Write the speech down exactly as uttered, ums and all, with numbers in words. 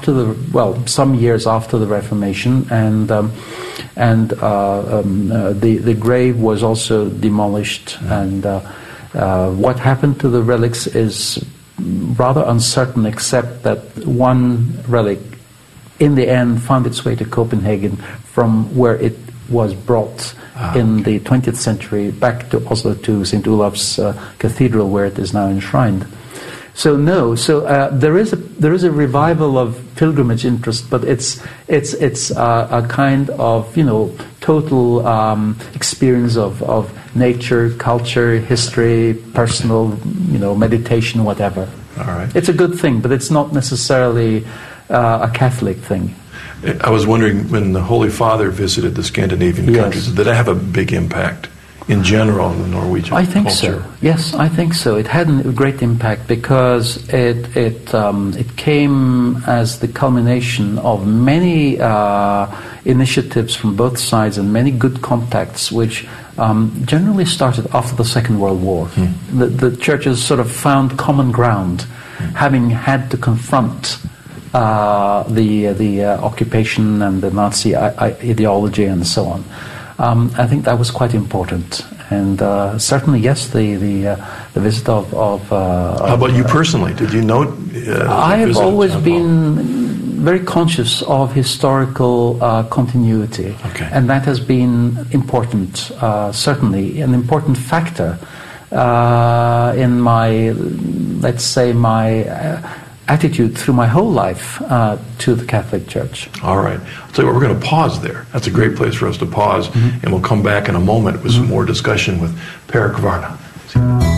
after the well, some years after the Reformation, and um, and uh, um, uh, the the grave was also demolished. Mm-hmm. And uh, uh, what happened to the relics is rather uncertain, except that one relic, in the end, found its way to Copenhagen, from where it was brought ah, in okay. the twentieth century back to Oslo, to Saint Olav's uh, Cathedral, where it is now enshrined. So no, so uh, there is a there is a revival of pilgrimage interest, but it's it's it's uh, a kind of, you know, total um, experience of, of nature, culture, history, personal, you know, meditation, whatever. All right. It's a good thing, but it's not necessarily uh, a Catholic thing. I was wondering, when the Holy Father visited the Scandinavian yes. countries, did that have a big impact in general on the Norwegian I think culture? so. Yes, I think so. It had a great impact because it it um, it came as the culmination of many uh, initiatives from both sides and many good contacts, which um, generally started after the Second World War. Hmm. The, the churches sort of found common ground, hmm. having had to confront uh, the the uh, occupation and the Nazi I- I- ideology and so on. Um, I think that was quite important, and uh, certainly, yes, the the, uh, the visit of. of uh, How about of, you uh, personally? Did you know? Uh, I have visit always John been Paul? very conscious of historical uh, continuity, okay. and that has been important. Uh, certainly, an important factor uh, in my, let's say, my. Uh, attitude through my whole life uh, to the Catholic Church. All right. I'll tell you what, we're going to pause there. That's a great place for us to pause, mm-hmm. and we'll come back in a moment with mm-hmm. some more discussion with Per Kvarna.